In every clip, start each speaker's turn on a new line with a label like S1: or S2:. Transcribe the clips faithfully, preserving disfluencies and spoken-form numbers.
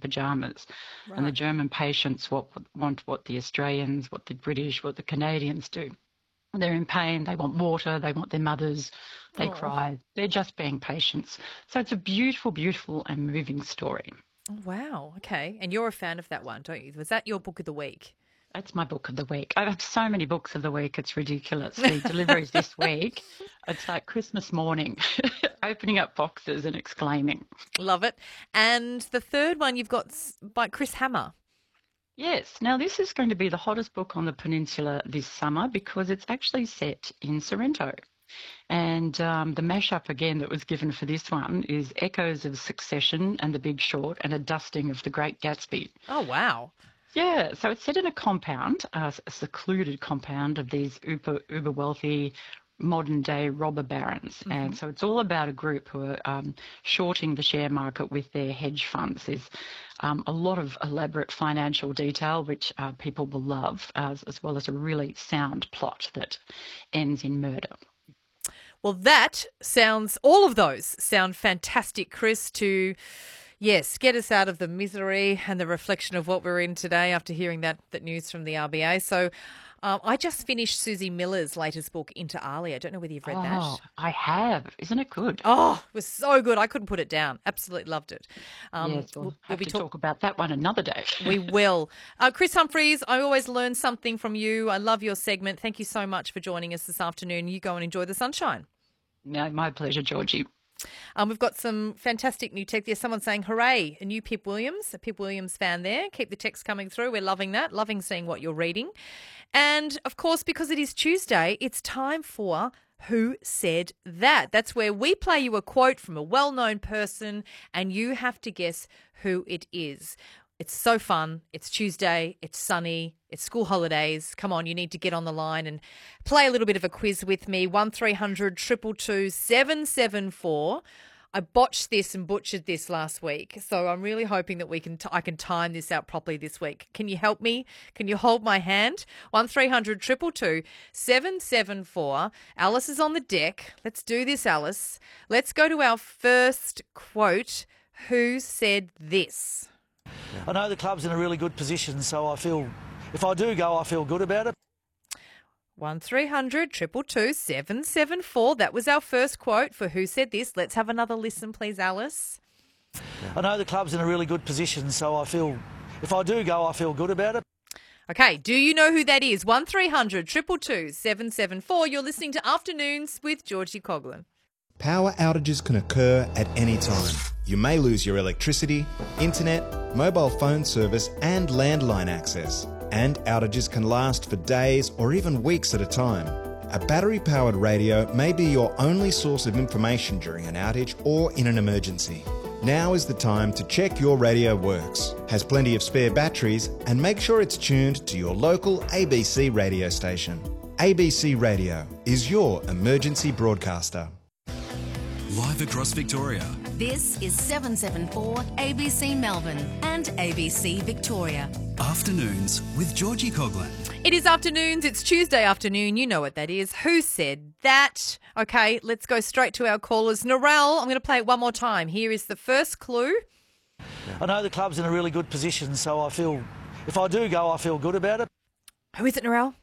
S1: pyjamas.
S2: Right.
S1: And the German patients what, want what the Australians, what the British, what the Canadians do. They're in pain, they want water, they want their mothers, they
S2: Aw.
S1: cry. They're just being patients. So it's a beautiful, beautiful and moving story.
S2: Oh, wow. Okay. And you're a fan of that one, don't you? Was that your book of the week?
S1: That's my book of the week. I have so many books of the week, it's ridiculous. The deliveries this week, it's like Christmas morning, opening up boxes and exclaiming.
S2: Love it. And the third one you've got s- by Chris Hammer.
S1: Yes, now this is going to be the hottest book on the peninsula this summer because it's actually set in Sorrento. And um, the mashup again that was given for this one is echoes of Succession and The Big Short and a dusting of The Great Gatsby.
S2: Oh, wow.
S1: Yeah, so it's set in a compound, uh, a secluded compound of these uber, uber wealthy modern day robber barons. Mm-hmm. And so it's all about a group who are um, shorting the share market with their hedge funds. There's um, a lot of elaborate financial detail, which uh, people will love, as, as well as a really sound plot that ends in murder.
S2: Well, that sounds, all of those sound fantastic, Chris, to, yes, get us out of the misery and the reflection of what we're in today after hearing that, that news from the R B A. So um, I just finished Susie Miller's latest book, Inter Alia. I don't know whether you've read
S1: oh,
S2: that.
S1: I have. Isn't it good?
S2: Oh, it was so good. I couldn't put it down. Absolutely loved it. Um,
S1: yes, we'll,
S2: we'll
S1: have
S2: be
S1: to
S2: talk-
S1: talk about that one another day.
S2: We will. Uh, Chris Humphreys, I always learn something from you. I love your segment. Thank you so much for joining us this afternoon. You go and enjoy the sunshine.
S1: No, my pleasure, Georgie.
S2: Um, we've got some fantastic new text. There's someone saying, hooray, a new Pip Williams, a Pip Williams fan there. Keep the text coming through. We're loving that, loving seeing what you're reading. And, of course, because it is Tuesday, it's time for Who Said That? That's where we play you a quote from a well-known person and you have to guess who it is. It's so fun. It's Tuesday. It's sunny. It's school holidays. Come on, you need to get on the line and play a little bit of a quiz with me. one three hundred two two two seven seven four. I botched this and butchered this last week, so I'm really hoping that we can t- I can time this out properly this week. Can you help me? Can you hold my hand? one three hundred two two two seven seven four. Alice is on the deck. Let's do this, Alice. Let's go to our first quote. Who said this?
S3: I know the club's in a really good position, so I feel, if I do go, I feel good about it.
S2: one three hundred two two two seven seven four. That was our first quote for Who Said This. Let's have another listen, please, Alice.
S3: I know the club's in a really good position, so I feel, if I do go, I feel good about it.
S2: Okay, do you know who that is? one three hundred two two two seven seven four. You're listening to Afternoons with Georgie Coughlin.
S4: Power outages can occur at any time. You may lose your electricity, internet, mobile phone service and landline access. And outages can last for days or even weeks at a time. A battery-powered radio may be your only source of information during an outage or in an emergency. Now is the time to check your radio works, has plenty of spare batteries, and make sure it's tuned to your local A B C radio station. A B C Radio is your emergency broadcaster.
S5: Live across Victoria.
S6: This is seven seven four A B C Melbourne and A B C Victoria.
S5: Afternoons with Georgie Coughlin.
S2: It is afternoons. It's Tuesday afternoon. You know what that is. Who said that? Okay, let's go straight to our callers. Narelle, I'm going to play it one more time. Here is the first clue.
S3: I know the club's in a really good position, so I feel, if I do go, I feel good about it.
S2: Who is it, Narelle?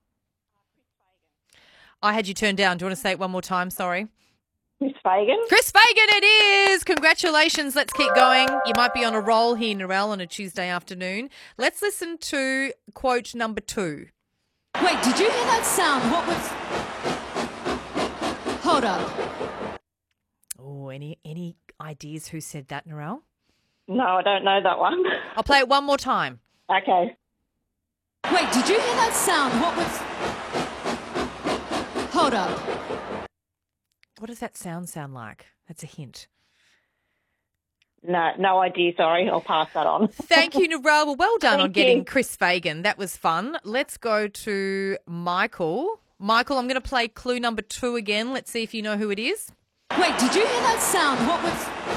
S2: I had you turned down. Do you want to say it one more time? Sorry.
S7: Chris Fagan.
S2: Chris Fagan it is. Congratulations. Let's keep going. You might be on a roll here, Narelle, on a Tuesday afternoon. Let's listen to quote number two.
S6: Wait, did you hear that sound? What was... Hold up.
S2: Oh, any any ideas who said that, Narelle?
S7: No, I don't know that one.
S2: I'll play it one more time.
S7: Okay.
S6: Wait, did you hear that sound? What was... Hold up.
S2: What does that sound sound like? That's a hint.
S7: No, no idea, sorry. I'll pass that on.
S2: Thank you, Narelle. Well, well done
S7: Thank
S2: on getting
S7: you.
S2: Chris Fagan. That was fun. Let's go to Michael. Michael, I'm going to play clue number two again. Let's see if you know who it is.
S6: Wait, did you hear that sound? What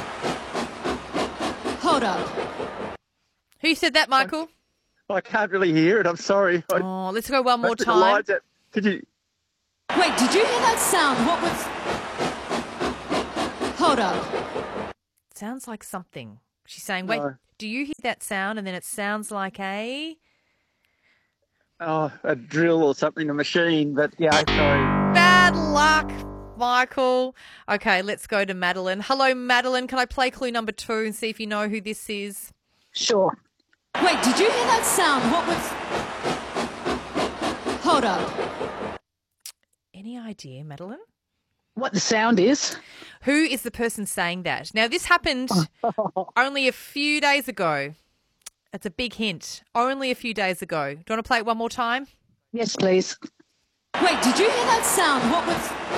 S6: was... Hold up.
S2: Who said that, Michael?
S8: I can't really hear it. I'm sorry. I,
S2: Oh, let's go one more
S8: That's the
S2: time.
S8: lines that- Could you?
S6: Wait, did you hear that sound? What was... Hold up.
S2: Sounds like something. She's saying, wait,
S8: No.
S2: Do you hear that sound? And then it sounds like a...
S8: Oh, a drill or something, a machine. But yeah, sorry.
S2: Bad luck, Michael. Okay, let's go to Madeline. Hello, Madeline. Can I play clue number two and see if you know who this is?
S9: Sure.
S10: Wait, did you hear that sound? What was... Hold up.
S2: Any idea, Madeline?
S9: What the sound is?
S2: Who is the person saying that? Now, this happened only a few days ago. It's a big hint. Only a few days ago. Do you want to play it one more time?
S9: Yes, please.
S10: Wait, did you hear that sound? What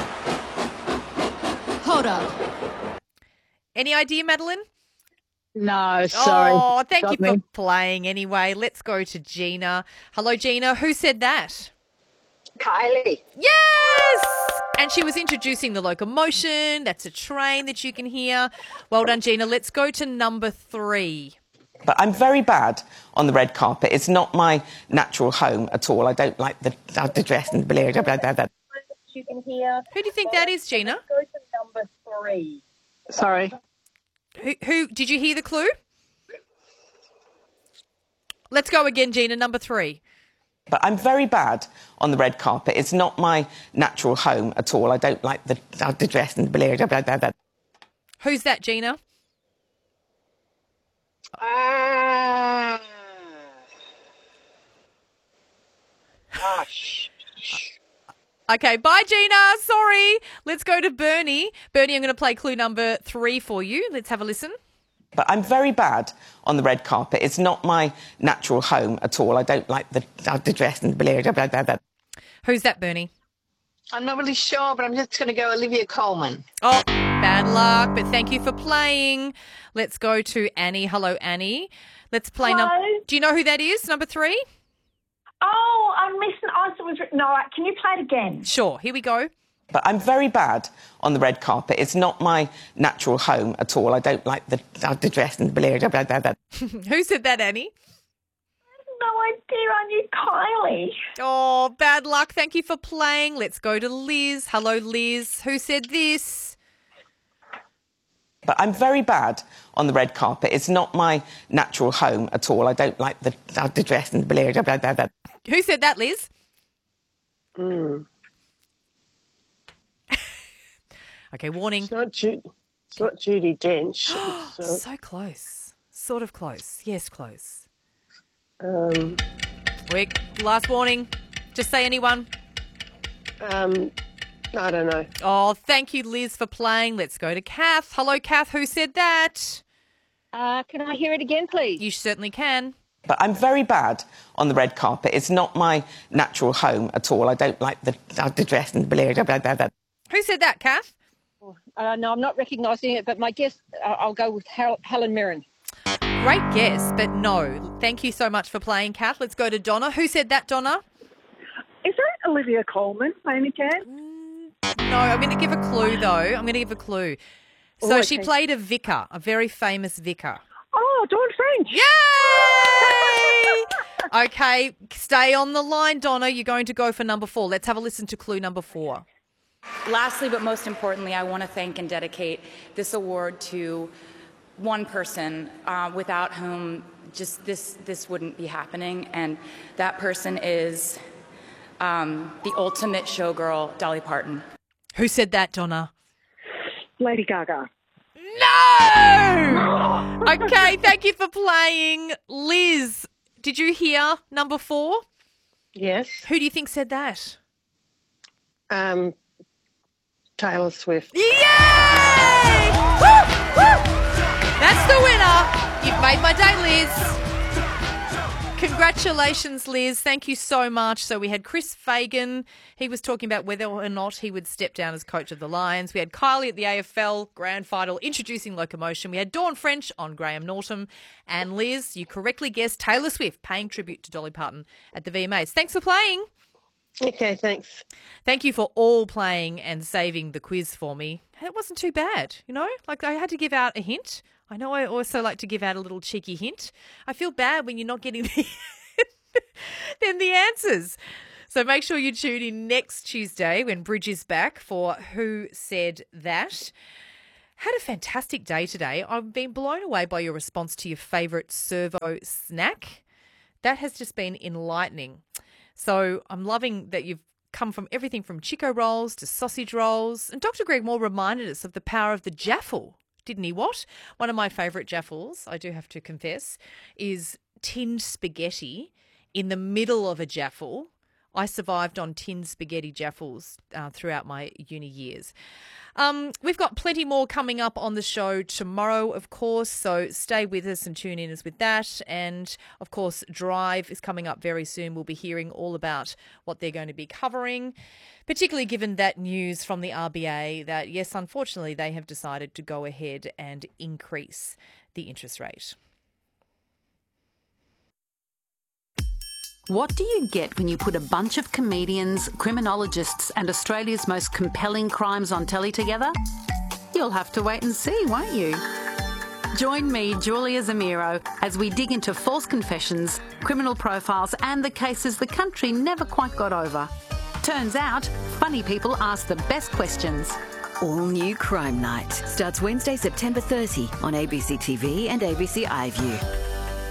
S10: was... Hold up.
S2: Any idea, Madeline?
S9: No, sorry.
S2: Oh, thank
S9: Got
S2: you
S9: me.
S2: for playing anyway. Let's go to Gina. Hello, Gina. Who said that?
S9: Kylie.
S2: Yes! And she was introducing the locomotion. That's a train that you can hear. Well done, Gina. Let's go to number three.
S11: But I'm very bad on the red carpet. It's not my natural home at all. I don't like the, the dress and blah, blah, blah, blah, blah.
S7: You can hear.
S2: Who do you think that is, Gina?
S7: Go to number three.
S9: Sorry.
S2: Who, who did you hear the clue? Let's go again, Gina. Number three.
S11: But I'm very bad on the red carpet. It's not my natural home at all. I don't like the, the dress and blah, blah, blah, blah, blah.
S2: Who's that, Gina?
S9: Ah. Gosh.
S2: Okay, bye, Gina. Sorry. Let's go to Bernie. Bernie, I'm going to play clue number three for you. Let's have a listen.
S11: But I'm very bad on the red carpet. It's not my natural home at all. I don't like the, the dress and blah, blah, blah, blah, blah.
S2: Who's that, Bernie?
S9: I'm not really sure, but I'm just going to go Olivia Colman.
S2: Oh, bad luck, but thank you for playing. Let's go to Annie. Hello, Annie. Let's play.
S7: Hello.
S2: Num- Do you know who that is? Number three?
S7: Oh, I missed an answer. Was written. No, can you play it again?
S2: Sure. Here we go.
S11: But I'm very bad on the red carpet. It's not my natural home at all. I don't like the, the dress and blah, blah, blah, blah, blah.
S2: Who said that, Annie?
S7: No idea. I knew Kylie.
S2: Oh, bad luck. Thank you for playing. Let's go to Liz. Hello, Liz. Who said this?
S11: But I'm very bad on the red carpet. It's not my natural home at all. I don't like the, the dress and blah, blah, blah, blah, blah.
S2: Who said that, Liz?
S9: Mm.
S2: Okay, warning.
S9: It's not Judy. It's not Judy Dench. It's, uh,
S2: So close. Sort of close. Yes, close.
S9: um,
S2: Quick, last warning. Just say anyone.
S9: um, I don't know.
S2: Oh, thank you, Liz, for playing. Let's go to Kath. Hello, Kath. Who said that?
S7: Uh, can I hear it again, please?
S2: You certainly can.
S11: But I'm very bad on the red carpet. It's not my natural home at all. I don't like the, the dress and blah, blah, blah, blah, blah.
S2: Who said that, Kath?
S7: Uh, no, I'm not recognising it, but my guess, uh, I'll go with Hel- Helen Mirren.
S2: Great guess, but no. Thank you so much for playing, Kath. Let's go to Donna. Who said that, Donna?
S12: Is that Olivia Colman, by any chance?
S2: No, I'm going to give a clue, though. I'm going to give a clue. So
S12: Oh, okay.
S2: she played a vicar, a very famous vicar.
S12: Oh, Dawn French.
S2: Yay! Okay, stay on the line, Donna. You're going to go for number four. Let's have a listen to clue number four.
S13: Lastly, but most importantly, I want to thank and dedicate this award to one person uh, without whom just this this wouldn't be happening, and that person is um, the ultimate showgirl, Dolly Parton.
S2: Who said that, Donna?
S12: Lady Gaga.
S2: No! Okay, thank you for playing. Liz, did you hear number four?
S9: Yes.
S2: Who do you think said that?
S9: Um, Taylor Swift.
S2: Yay! Woo! Woo! That's the winner. You've made my day, Liz. Congratulations, Liz. Thank you so much. So we had Chris Fagan. He was talking about whether or not he would step down as coach of the Lions. We had Kylie at the A F L Grand Final introducing locomotion. We had Dawn French on Graham Norton. And Liz, you correctly guessed Taylor Swift paying tribute to Dolly Parton at the V M As. Thanks for playing.
S9: Okay, thanks.
S2: Thank you for all playing and saving the quiz for me. It wasn't too bad, you know? Like, I had to give out a hint. I know I also like to give out a little cheeky hint. I feel bad when you're not getting the then the answers. So make sure you tune in next Tuesday when Bridge is back for Who Said That. Had a fantastic day today. I've been blown away by your response to your favourite servo snack. That has just been enlightening. So I'm loving that you've come from everything from Chico rolls to sausage rolls. And Doctor Greg Moore reminded us of the power of the jaffle, didn't he? What? One of my favourite jaffles, I do have to confess, is tinned spaghetti in the middle of a jaffle. I survived on tinned spaghetti jaffles uh, throughout my uni years. Um, we've got plenty more coming up on the show tomorrow, of course, so stay with us and tune in as with that. And, of course, Drive is coming up very soon. We'll be hearing all about what they're going to be covering, particularly given that news from the R B A that, yes, unfortunately, they have decided to go ahead and increase the interest rate.
S14: What do you get when you put a bunch of comedians, criminologists and Australia's most compelling crimes on telly together? You'll have to wait and see, won't you? Join me, Julia Zamiro, as we dig into false confessions, criminal profiles and the cases the country never quite got over. Turns out, funny people ask the best questions.
S15: All new Crime Night starts Wednesday, September thirtieth on A B C T V and A B C iView.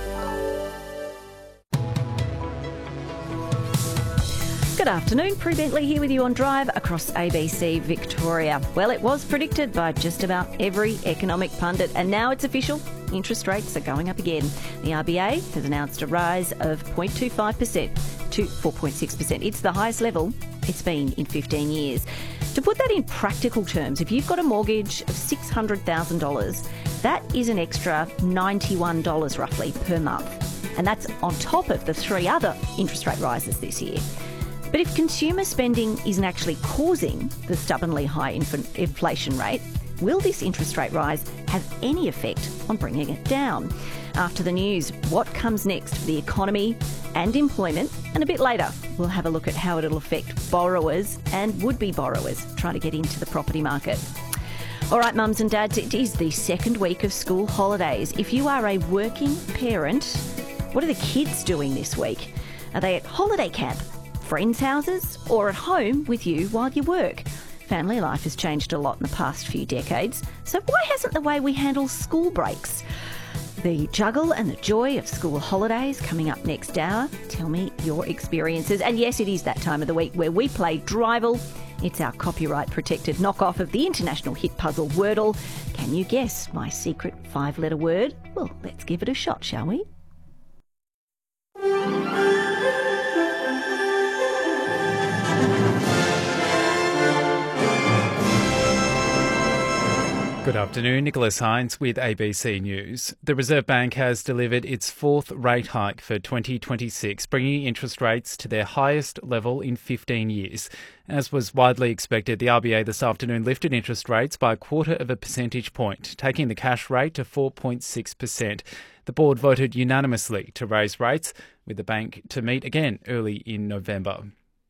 S16: Good afternoon, Prue Bentley here with you on Drive across A B C Victoria. Well, it was predicted by just about every economic pundit, and now it's official. Interest rates are going up again. The R B A has announced a rise of zero point two five percent to four point six percent. It's the highest level it's been in fifteen years. To put that in practical terms, if you've got a mortgage of six hundred thousand dollars, that is an extra ninety-one dollars roughly per month. And that's on top of the three other interest rate rises this year. But if consumer spending isn't actually causing the stubbornly high inf- inflation rate, will this interest rate rise have any effect on bringing it down? After the news, what comes next for the economy and employment? And a bit later, we'll have a look at how it'll affect borrowers and would-be borrowers trying to get into the property market. All right, mums and dads, it is the second week of school holidays. If you are a working parent, what are the kids doing this week? Are they at holiday camp, friends' houses, or at home with you while you work? Family life has changed a lot in the past few decades, so why hasn't the way we handle school breaks? The juggle and the joy of school holidays coming up next hour. Tell me your experiences. And yes, it is that time of the week where we play Drivel. It's our copyright-protected knockoff of the international hit puzzle Wordle. Can you guess my secret five-letter word? Well, let's give it a shot, shall we?
S17: Good afternoon, Nicholas Hines with A B C News. The Reserve Bank has delivered its fourth rate hike for twenty twenty-six, bringing interest rates to their highest level in fifteen years. As was widely expected, the R B A this afternoon lifted interest rates by a quarter of a percentage point, taking the cash rate to four point six percent. The board voted unanimously to raise rates, with the bank to meet again early in November.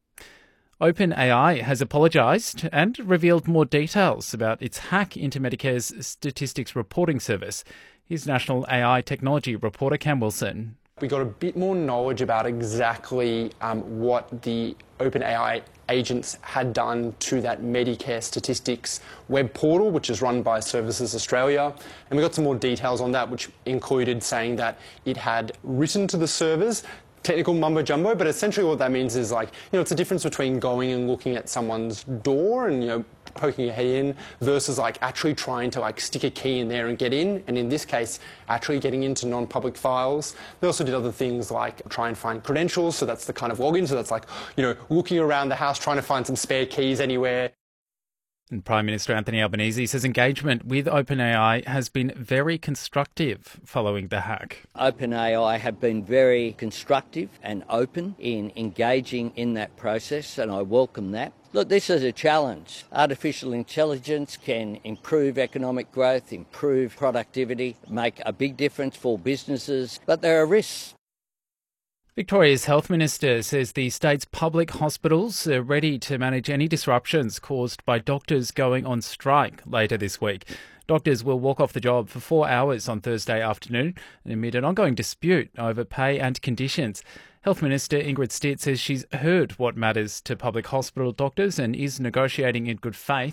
S17: OpenAI has apologised and revealed more details about its hack into Medicare's statistics reporting service. Here's National A I Technology reporter Cam Wilson.
S18: We got a bit more knowledge about exactly um, what the OpenAI agents had done to that Medicare statistics web portal, which is run by Services Australia. And we got some more details on that, which included saying that it had written to the servers technical mumbo jumbo, but essentially what that means is, like, you know, it's a difference between going and looking at someone's door and, you know, poking your head in versus like actually trying to like stick a key in there and get in, and in this case actually getting into non-public files. They also did other things like try and find credentials, so that's the kind of login, so that's like, you know, looking around the house trying to find some spare keys anywhere.
S17: And Prime Minister Anthony Albanese says engagement with OpenAI has been very constructive following the hack.
S19: OpenAI have been very constructive and open in engaging in that process, and I welcome that. Look, this is a challenge. Artificial intelligence can improve economic growth, improve productivity, make a big difference for businesses, but there are risks.
S17: Victoria's Health Minister says the state's public hospitals are ready to manage any disruptions caused by doctors going on strike later this week. Doctors will walk off the job for four hours on Thursday afternoon amid an ongoing dispute over pay and conditions. Health Minister Ingrid Stitt says she's heard what matters to public hospital doctors and is negotiating in good faith.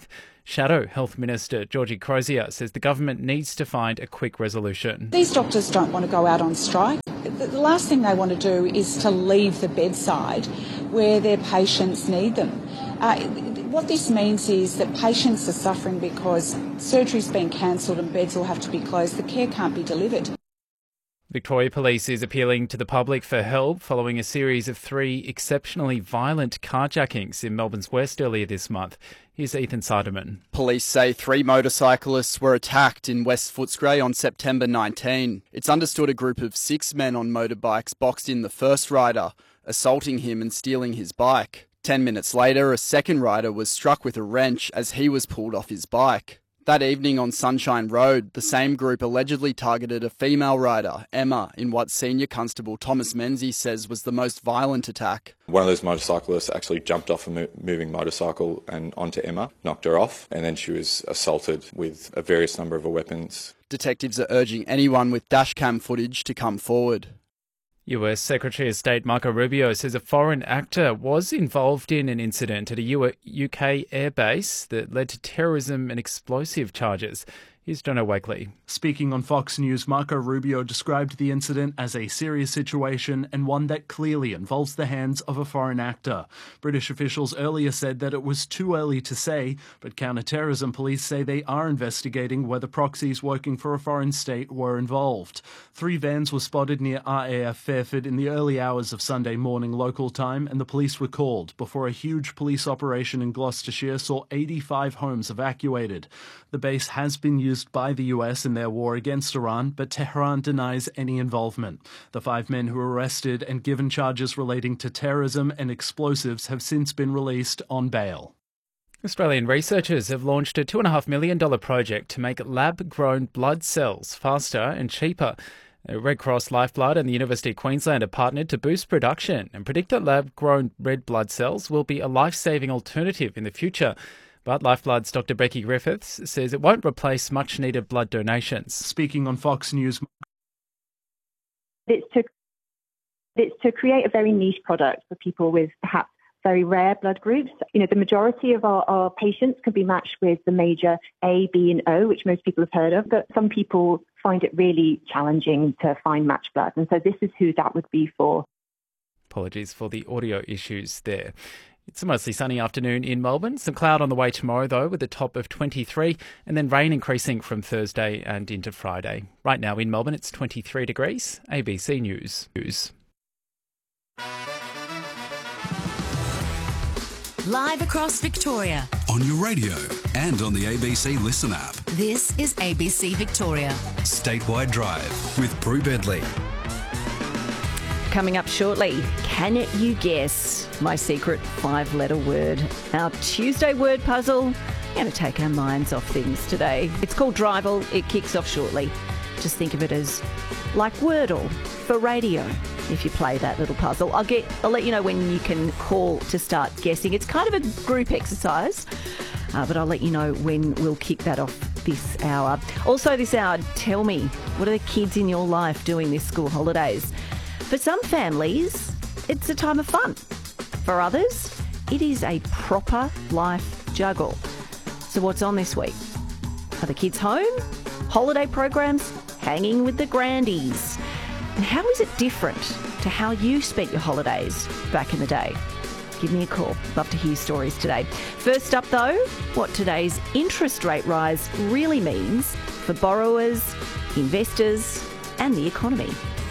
S17: Shadow Health Minister Georgie Crozier says the government needs to find a quick resolution.
S20: These doctors don't want to go out on strike. The last thing they want to do is to leave the bedside where their patients need them. Uh, what this means is that patients are suffering because surgery's been cancelled and beds will have to be closed. The care can't be delivered.
S17: Victoria Police is appealing to the public for help following a series of three exceptionally violent carjackings in Melbourne's West earlier this month. Here's Ethan Siderman.
S21: Police say three motorcyclists were attacked in West Footscray on September nineteenth. It's understood a group of six men on motorbikes boxed in the first rider, assaulting him and stealing his bike. Ten minutes later, a second rider was struck with a wrench as he was pulled off his bike. That evening on Sunshine Road, the same group allegedly targeted a female rider, Emma, in what Senior Constable Thomas Menzies says was the most violent attack.
S22: One of those motorcyclists actually jumped off a mo- moving motorcycle and onto Emma, knocked her off, and then she was assaulted with a various number of weapons.
S21: Detectives are urging anyone with dashcam footage to come forward.
S17: U S Secretary of State Marco Rubio says a foreign actor was involved in an incident at a U K airbase that led to terrorism and explosive charges. Here's Jono Wakely.
S23: Speaking on Fox News, Marco Rubio described the incident as a serious situation and one that clearly involves the hands of a foreign actor. British officials earlier said that it was too early to say, but counter-terrorism police say they are investigating whether proxies working for a foreign state were involved. Three vans were spotted near R A F Fairford in the early hours of Sunday morning local time, and the police were called before a huge police operation in Gloucestershire saw eighty-five homes evacuated. The base has been used by the U S in their war against Iran, but Tehran denies any involvement. The five men who were arrested and given charges relating to terrorism and explosives have since been released on bail.
S17: Australian researchers have launched a two point five million dollars project to make lab-grown blood cells faster and cheaper. Red Cross Lifeblood and the University of Queensland are partnered to boost production and predict that lab-grown red blood cells will be a life-saving alternative in the future. But Lifeblood's Doctor Becky Griffiths says it won't replace much-needed blood donations.
S23: Speaking on Fox News...
S24: It's to, it's to create a very niche product for people with perhaps very rare blood groups. You know, the majority of our, our patients can be matched with the major A, B and O, which most people have heard of, but some people find it really challenging to find matched blood. And so this is who that would be for.
S17: Apologies for the audio issues there. It's a mostly sunny afternoon in Melbourne. Some cloud on the way tomorrow, though, with a top of twenty-three, and then rain increasing from Thursday and into Friday. Right now in Melbourne, it's twenty-three degrees. A B C News. News.
S6: Live across Victoria.
S5: On your radio and on the A B C Listen app.
S6: This is A B C Victoria.
S5: Statewide Drive with Prue Bedley.
S16: Coming up shortly, can you guess my secret five-letter word? Our Tuesday word puzzle. We're going to take our minds off things today. It's called Drival. It kicks off shortly. Just think of it as like Wordle for radio. If you play that little puzzle, I'll get. I'll let you know when you can call to start guessing. It's kind of a group exercise, uh, but I'll let you know when we'll kick that off this hour. Also this hour, tell me, what are the kids in your life doing this school holidays? For some families, it's a time of fun. For others, it is a proper life juggle. So what's on this week? Are the kids home? Holiday programs? Hanging with the grandies? And how is it different to how you spent your holidays back in the day? Give me a call. Love to hear stories today. First up, though, what today's interest rate rise really means for borrowers, investors, and the economy.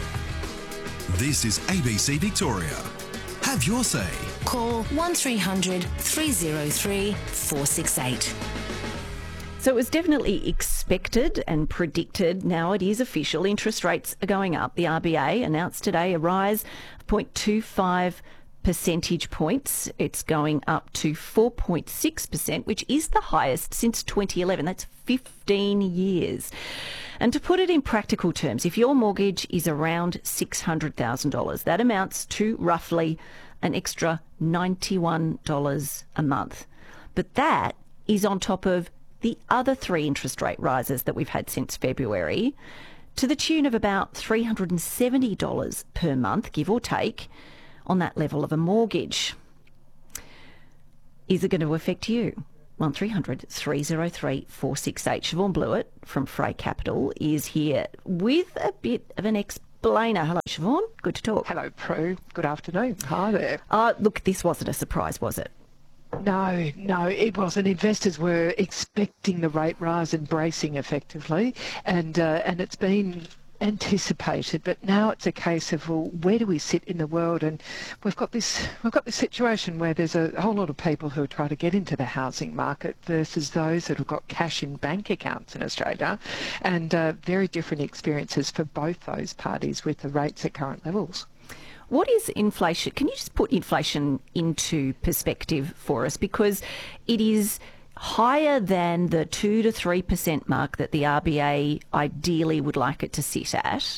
S5: This is A B C Victoria. Have your say.
S6: Call one three hundred three oh three four six eight.
S16: So it was definitely expected and predicted. Now it is official. Interest rates are going up. The R B A announced today a rise of zero point two five percentage points. It's going up to four point six percent, which is the highest since twenty eleven. That's fifteen years. And to put it in practical terms, if your mortgage is around six hundred thousand dollars, that amounts to roughly an extra ninety-one dollars a month. But that is on top of the other three interest rate rises that we've had since February, to the tune of about three hundred seventy dollars per month, give or take, on that level of a mortgage. Is it going to affect you? one three hundred three oh three four six eight. Siobhan Blewett from Freight Capital is here with a bit of an explainer. Hello, Siobhan. Good to talk.
S1: Hello, Prue. Good afternoon. Hi there.
S16: Uh, look, this wasn't a surprise, was it?
S1: No, no, it wasn't. Investors were expecting the rate rise and bracing effectively, and uh, and it's been anticipated, but now it's a case of, well, where do we sit in the world? And we've got this we've got this situation where there's a whole lot of people who are trying to get into the housing market versus those that have got cash in bank accounts in Australia, and uh, very different experiences for both those parties with the rates at current levels.
S16: What is inflation? Can you just put inflation into perspective for us? Because it is higher than the two to three percent mark that the R B A ideally would like it to sit at,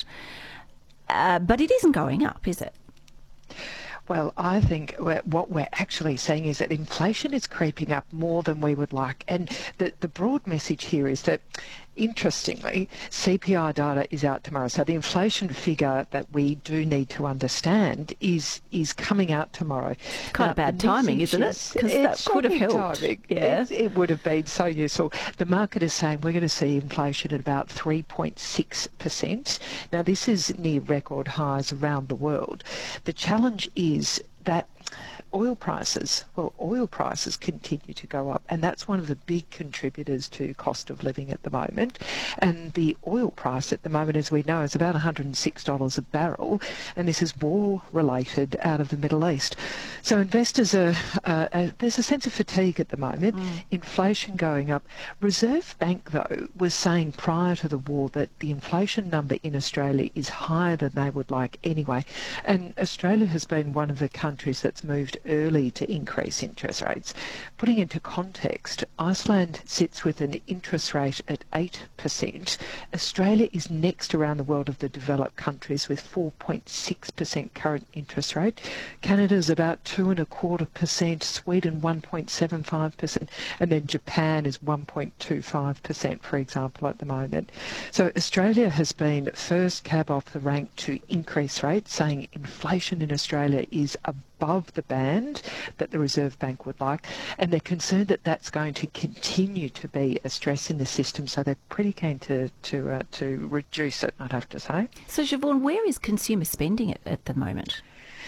S16: uh, but it isn't going up, is it?
S1: Well, I think what we're actually seeing is that inflation is creeping up more than we would like. And the, the broad message here is that, interestingly, C P I data is out tomorrow. So the inflation figure that we do need to understand is is coming out tomorrow.
S16: Kind
S1: now,
S16: of bad timing, isn't it? Because that could have helped.
S1: Timing.
S16: Yeah.
S1: It, it would have been so useful. The market is saying we're going to see inflation at about three point six percent. Now, this is near record highs around the world. The challenge is is that oil prices, well, oil prices continue to go up, and that's one of the big contributors to cost of living at the moment. And the oil price at the moment, as we know, is about one hundred six dollars a barrel, and this is war-related out of the Middle East. So investors are, uh, uh, there's a sense of fatigue at the moment, mm. inflation going up. Reserve Bank, though, was saying prior to the war that the inflation number in Australia is higher than they would like anyway, and Australia has been one of the countries that's moved early to increase interest rates. Putting into context, Iceland sits with an interest rate at eight percent. Australia is next around the world of the developed countries with four point six percent current interest rate. Canada is about two and a quarter percent, Sweden one point seven five percent, and then Japan is one point two five percent, for example, at the moment. So Australia has been first cab off the rank to increase rates, saying inflation in Australia is above the band that the Reserve Bank would like, and they're concerned that that's going to continue to be a stress in the system, so they're pretty keen to to uh, to reduce it, I'd have to say.
S16: So, Siobhan, where is consumer spending at, at the moment?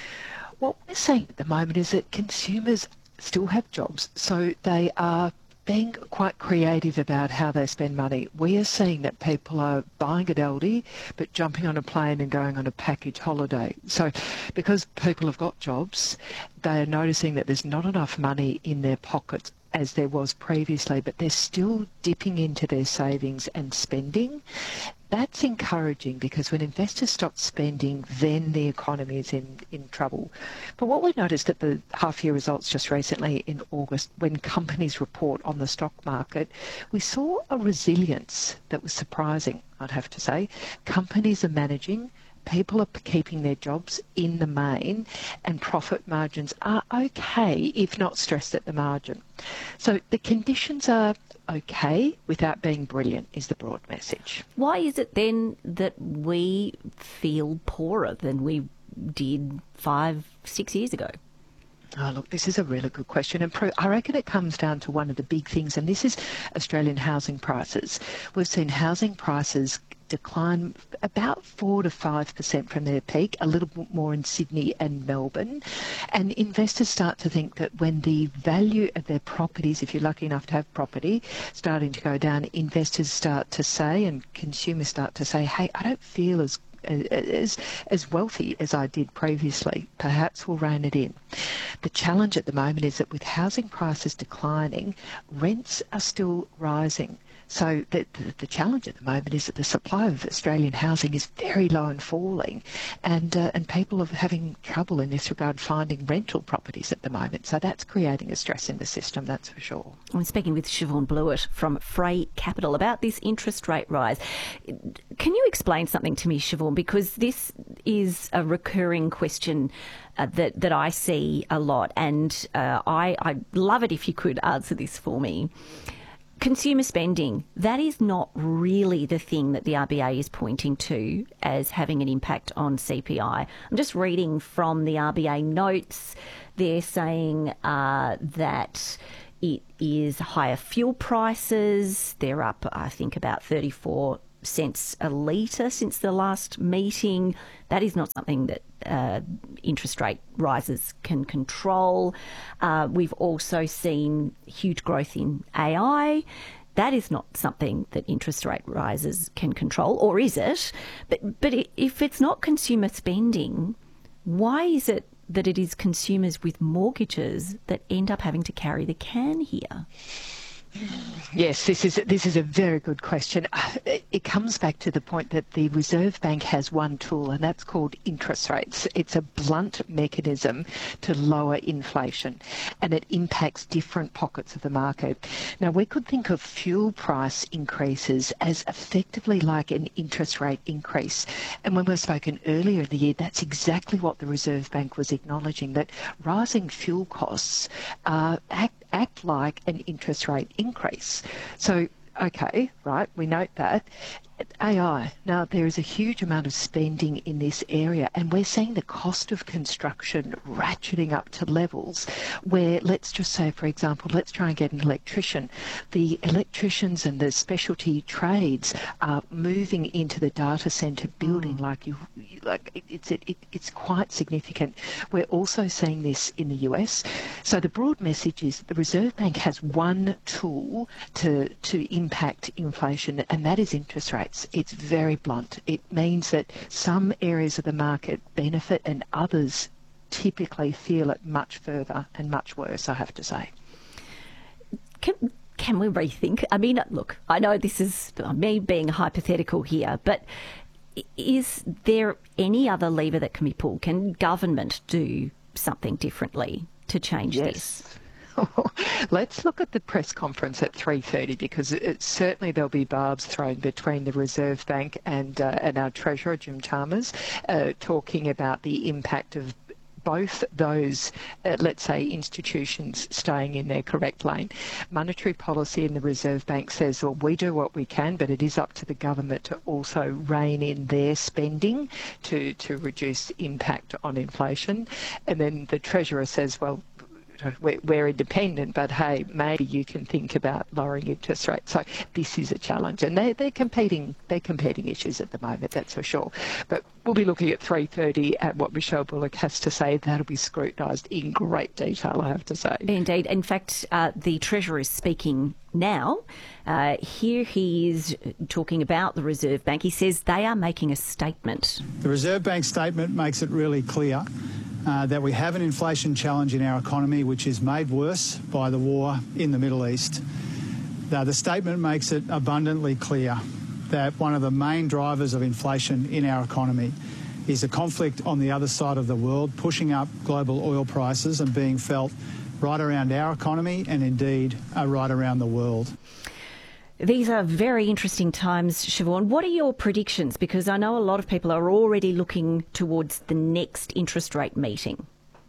S1: What we're seeing at the moment is that consumers still have jobs, so they are being quite creative about how they spend money. We are seeing that people are buying at Aldi but jumping on a plane and going on a package holiday. So because people have got jobs, they are noticing that there's not enough money in their pockets as there was previously, but they're still dipping into their savings and spending. That's encouraging, because when investors stop spending, then the economy is in, in trouble. But what we noticed at the half-year results just recently in August, when companies report on the stock market, we saw a resilience that was surprising, I'd have to say. Companies are managing, people are keeping their jobs in the main, and profit margins are okay, if not stressed at the margin. So the conditions are okay without being brilliant, is the broad message.
S16: Why is it then that we feel poorer than we did five, six years ago?
S1: Oh, look, this is a really good question. And I reckon it comes down to one of the big things, and this is Australian housing prices. We've seen housing prices decline about four to five percent from their peak, a little bit more in Sydney and Melbourne. And investors start to think that when the value of their properties, if you're lucky enough to have property, starting to go down, investors start to say, and consumers start to say, hey, I don't feel as as as wealthy as I did previously. Perhaps we'll rein it in. The challenge at the moment is that with housing prices declining, rents are still rising. So the, the, the challenge at the moment is that the supply of Australian housing is very low and falling, and uh, and people are having trouble in this regard finding rental properties at the moment. So that's creating a stress in the system, that's for sure.
S16: I'm speaking with Siobhan Blewett from Freight Capital about this interest rate rise. Can you explain something to me, Siobhan, because this is a recurring question uh, that, that I see a lot, and uh, I, I'd love it if you could answer this for me. Consumer spending, that is not really the thing that the R B A is pointing to as having an impact on C P I. I'm just reading from the R B A notes. They're saying uh, that It is higher fuel prices. They're up, I think, about thirty-four cents a litre since the last meeting. That is not something that uh, interest rate rises can control. Uh, we've also seen huge growth in A I. That is not something that interest rate rises can control, or is it? But but if it's not consumer spending, why is it that it is consumers with mortgages that end up having to carry the can here?
S1: Yes, this is this is a very good question. It comes back to the point that the Reserve Bank has one tool, and that's called interest rates. It's a blunt mechanism to lower inflation, and it impacts different pockets of the market. Now, we could think of fuel price increases as effectively like an interest rate increase. And when we've spoken earlier in the year, that's exactly what the Reserve Bank was acknowledging, that rising fuel costs uh, act act like an interest rate increase. So, okay, right, we note that. A I. Now, there is a huge amount of spending in this area, and we're seeing the cost of construction ratcheting up to levels where, let's just say, for example, let's try and get an electrician. The electricians and the specialty trades are moving into the data centre building like you, like it's it, it, it's quite significant. We're also seeing this in the U S. So the broad message is the Reserve Bank has one tool to to impact inflation, and that is interest rates. It's very blunt. It means that some areas of the market benefit and others typically feel it much further and much worse, I have to say.
S16: Can, can we rethink? I mean, look, I know this is me being hypothetical here, but is there any other lever that can be pulled? Can government do something differently to change
S1: yes.
S16: this?
S1: Let's look at the press conference at three thirty, because it, certainly there'll be barbs thrown between the Reserve Bank and uh, and our Treasurer, Jim Chalmers, uh, talking about the impact of both those, uh, let's say, institutions staying in their correct lane. Monetary policy in the Reserve Bank says, well, we do what we can, but it is up to the government to also rein in their spending to, to reduce impact on inflation. And then the Treasurer says, well, we're independent, but hey, maybe you can think about lowering interest rates. So this is a challenge, and they, they're competing they're competing issues at the moment, that's for sure. But we'll be looking at three thirty at what Michelle Bullock has to say. That'll be scrutinised in great detail, I have to say.
S16: Indeed. In fact, uh, the Treasurer is speaking now. Uh, here he is talking about the Reserve Bank. He says they are making a statement.
S3: The Reserve Bank statement makes it really clear Uh, that we have an inflation challenge in our economy, which is made worse by the war in the Middle East. Uh, the statement makes it abundantly clear that one of the main drivers of inflation in our economy is the conflict on the other side of the world, pushing up global oil prices and being felt right around our economy and indeed uh, right around the world.
S16: These are very interesting times, Siobhan. What are your predictions? Because I know a lot of people are already looking towards the next interest rate meeting.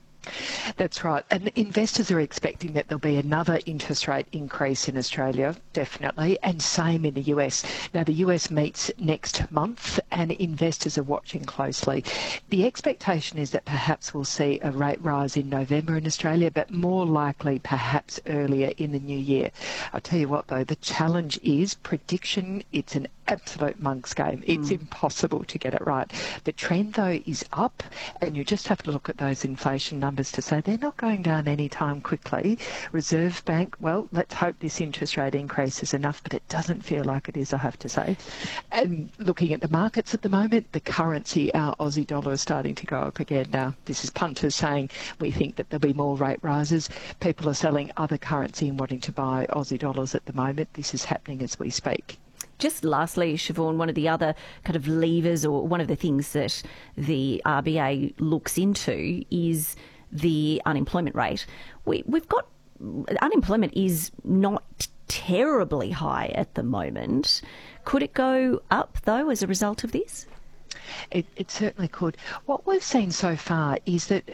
S1: That's right. And investors are expecting that there'll be another interest rate increase in Australia, definitely, and same in the U S. Now, the U S meets next month and investors are watching closely. The expectation is that perhaps we'll see a rate rise in November in Australia, but more likely perhaps earlier in the new year. I'll tell you what, though, the challenge is prediction. It's an absolute monk's game. It's mm. impossible to get it right. The trend, though, is up, and you just have to look at those inflation numbers to say they're not going down anytime quickly. Reserve Bank, well, let's hope this interest rate increase is enough, but it doesn't feel like it is, I have to say. And looking at the markets at the moment, the currency, our Aussie dollar, is starting to go up again. Now, this is punters saying we think that there'll be more rate rises. People are selling other currency and wanting to buy Aussie dollars at the moment. This is happening as we speak.
S16: Just lastly, Siobhan, one of the other kind of levers, or one of the things that the R B A looks into, is the unemployment rate. We, we've got, unemployment is not terribly high at the moment. Could it go up, though, as a result of this?
S1: It, it certainly could. What we've seen so far is that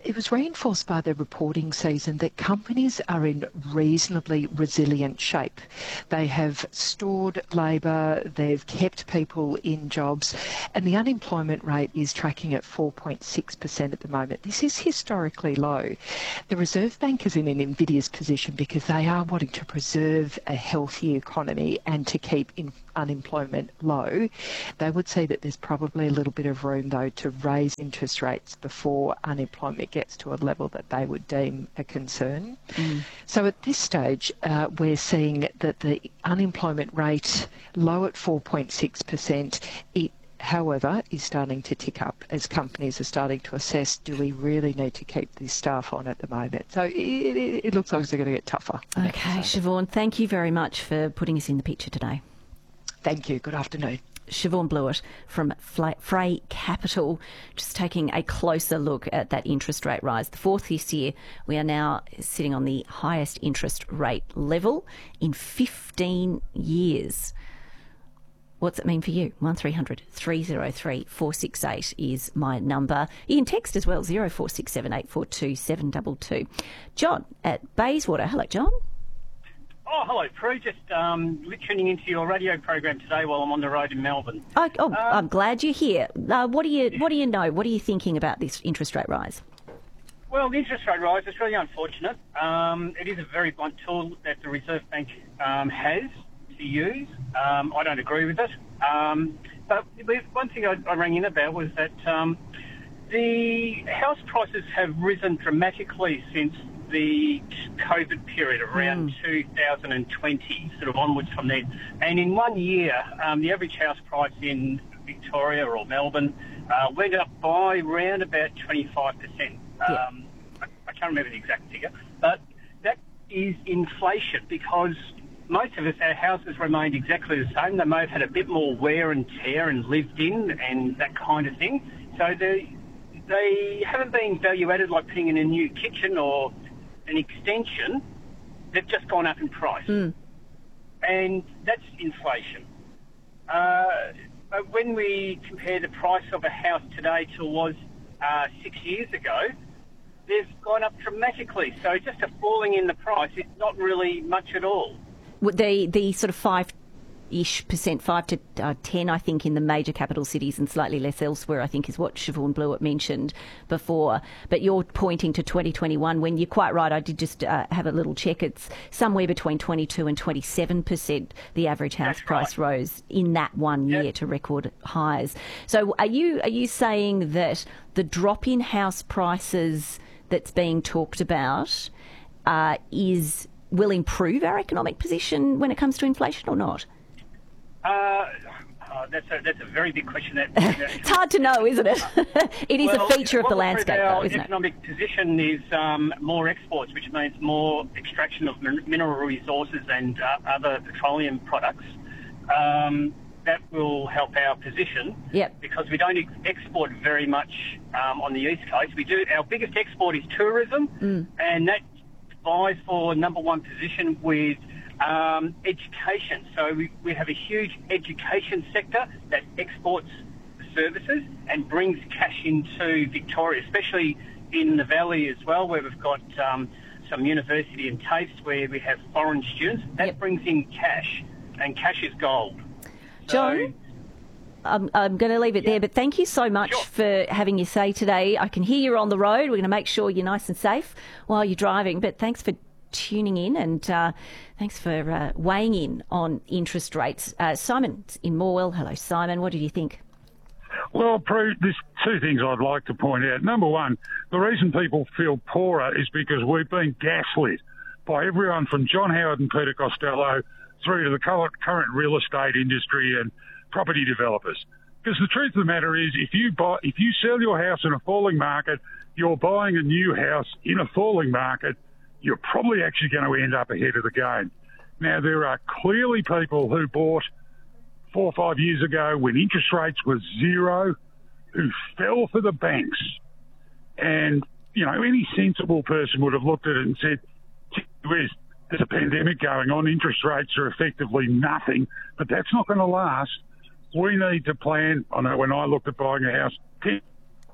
S1: it was reinforced by the reporting season that companies are in reasonably resilient shape. They have stored labour, they've kept people in jobs, and the unemployment rate is tracking at four point six percent at the moment. This is historically low. The Reserve Bank is in an invidious position because they are wanting to preserve a healthy economy and to keep in unemployment low. They would say that there's probably a little bit of room, though, to raise interest rates before unemployment gets to a level that they would deem a concern. Mm. So at this stage, uh, we're seeing that the unemployment rate low at four point six percent. It however, is starting to tick up as companies are starting to assess, do we really need to keep this staff on at the moment? So it, it, it looks like it's going to get tougher.
S16: Okay, Siobhan, thank you very much for putting us in the picture today.
S1: Thank you. Good afternoon.
S16: Siobhan Blewett from Frey Capital, just taking a closer look at that interest rate rise. The fourth this year, we are now sitting on the highest interest rate level in fifteen years. What's it mean for you? one three hundred three oh three four six eight is my number. You can text as well, zero four six seven eight four two seven two two. John at Bayswater. Hello, John.
S4: Oh, hello, Prue. Just um, tuning into your radio program today while I'm on the road in Melbourne.
S16: Oh, oh um, I'm glad you're here. Uh, what do you What do you know? What are you thinking about this interest rate rise?
S4: Well, the interest rate rise is really unfortunate. Um, it is a very blunt tool that the Reserve Bank um, has to use. Um, I don't agree with it. Um, but one thing I, I rang in about was that um, the house prices have risen dramatically since the COVID period around mm. two thousand twenty, sort of onwards from then. And in one year, um, the average house price in Victoria or Melbourne uh, went up by around about twenty-five percent. Yeah. Um, I, I can't remember the exact figure, but that is inflation because most of us, our houses remained exactly the same. They may have had a bit more wear and tear and lived in and that kind of thing. So they, they haven't been value-added like putting in a new kitchen or an extension. They've just gone up in price. Mm. And that's inflation. Uh, but when we compare the price of a house today to was uh, six years ago, they've gone up dramatically. So just a falling in the price is not really much at all.
S16: The the sort of five-ish percent, five to uh, ten, I think, in the major capital cities and slightly less elsewhere, I think, is what Siobhan Blewett mentioned before. But you're pointing to twenty twenty-one when you're quite right. I did just uh, have a little check. It's somewhere between twenty-two and twenty-seven percent the average house That's price right. rose in that one year yep. to record highs. So are you are you saying that the drop in house prices that's being talked about uh, is... will improve our economic position when it comes to inflation or not?
S4: Uh, oh, that's a that's a very big question. That, that
S16: it's hard to know, isn't it? It is
S4: well,
S16: a feature of the landscape, though, isn't it?
S4: Our economic position is um, more exports, which means more extraction of mineral resources and uh, other petroleum products. Um, that will help our position
S16: yep.
S4: because we don't ex- export very much um, on the East Coast. We do. Our biggest export is tourism, mm. and that vies for number one position with um, education. So we, we have a huge education sector that exports services and brings cash into Victoria, especially in the Valley as well, where we've got um, some university in TAFE where we have foreign students. That yep. brings in cash, and cash is gold.
S16: John? So, I'm, I'm going to leave it yeah. there, but thank you so much sure. for having your say today. I can hear you're on the road. We're going to make sure you're nice and safe while you're driving, but thanks for tuning in and uh, thanks for uh, weighing in on interest rates. Uh, Simon in Morwell. Hello, Simon. What did you think?
S8: Well, Prue, there's two things I'd like to point out. Number one, the reason people feel poorer is because we've been gaslit by everyone from John Howard and Peter Costello through to the current real estate industry and property developers. Because the truth of the matter is, if you buy, if you sell your house in a falling market, you're buying a new house in a falling market, you're probably actually going to end up ahead of the game. Now, there are clearly people who bought four or five years ago when interest rates were zero, who fell for the banks. And, you know, any sensible person would have looked at it and said, there's a pandemic going on, interest rates are effectively nothing, but that's not going to last. We need to plan. I know when I looked at buying a house ten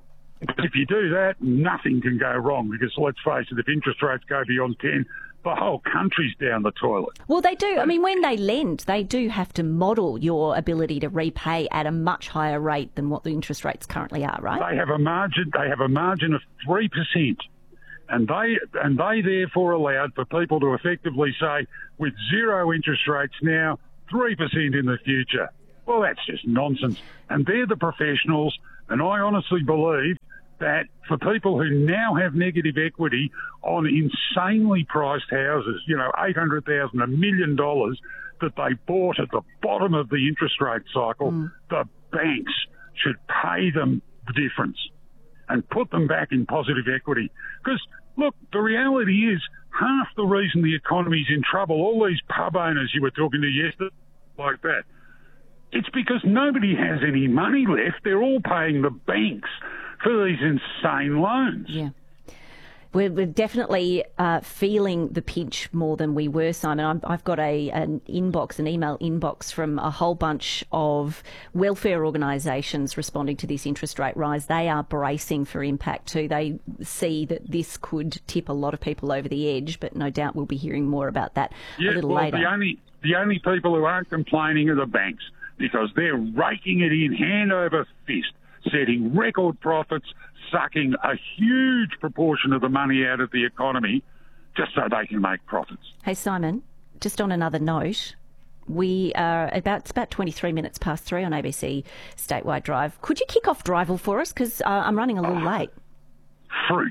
S8: If you do that, nothing can go wrong because, let's face it, if interest rates go beyond ten, the whole country's down the toilet.
S16: Well, they do. I mean, when they lend, they do have to model your ability to repay at a much higher rate than what the interest rates currently are, right?
S8: They have a margin. They have a margin of three percent, and they and they therefore allowed for people to effectively say, with zero interest rates now, three percent in the future. Well, that's just nonsense. And they're the professionals, and I honestly believe that for people who now have negative equity on insanely priced houses, you know, eight hundred thousand dollars, a million dollars that they bought at the bottom of the interest rate cycle, mm. the banks should pay them the difference and put them back in positive equity. Because, look, the reality is half the reason the economy's in trouble, all these pub owners you were talking to yesterday like that, it's because nobody has any money left. They're all paying the banks for these insane loans.
S16: Yeah. We're, we're definitely uh, feeling the pinch more than we were, Simon. I'm, I've got a an inbox, an email inbox from a whole bunch of welfare organisations responding to this interest rate rise. They are bracing for impact too. They see that this could tip a lot of people over the edge, but no doubt we'll be hearing more about that
S8: yeah,
S16: a little
S8: well,
S16: later.
S8: The only, the only people who aren't complaining are the banks because they're raking it in hand over fist, setting record profits, sucking a huge proportion of the money out of the economy just so they can make profits.
S16: Hey, Simon, just on another note, we are about, it's about twenty-three minutes past three on A B C Statewide Drive. Could you kick off Drival for us? Because uh, I'm running a little oh, late.
S8: Fruit.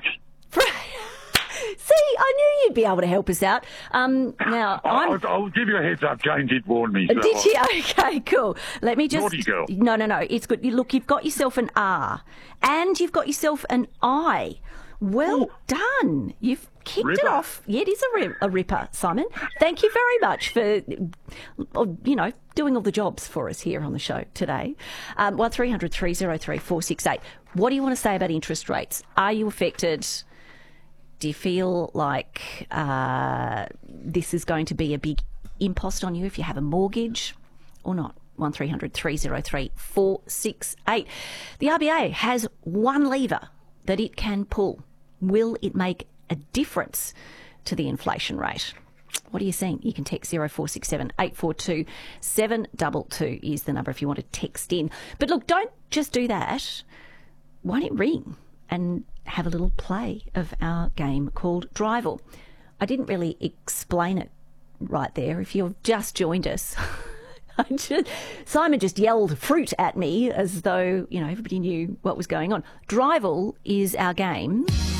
S16: See, I knew you'd be able to help us out. Um, now,
S8: I'll,
S16: I'm...
S8: I'll give you a heads up. Jane did warn me. So
S16: did she? Okay, cool. Let me just...
S8: Naughty girl.
S16: No, no, no. It's good. You, look, you've got yourself an R and you've got yourself an I. Well Ooh. done. You've kicked
S8: ripper.
S16: it off. Yeah, it is a, rip, a ripper, Simon. Thank you very much for, you know, doing all the jobs for us here on the show today. Um, one three hundred three oh three four six eight. What do you want to say about interest rates? Are you affected? Do you feel like uh, this is going to be a big impost on you if you have a mortgage or not? one three hundred three oh three four six eight. The R B A has one lever that it can pull. Will it make a difference to the inflation rate? What are you seeing? You can text zero four six seven eight four two seven two two is the number if you want to text in. But look, don't just do that. Why don't you ring and have a little play of our game called Drival? I didn't really explain it right there. If you've just joined us, I just, Simon just yelled fruit at me as though, you know, everybody knew what was going on. Drival is our game